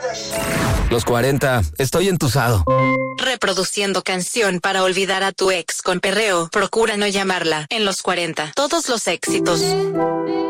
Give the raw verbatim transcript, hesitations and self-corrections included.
Los cuarenta, estoy entusado. Reproduciendo canción para olvidar a tu ex con perreo. Procura no llamarla. En los cuarenta, todos los éxitos.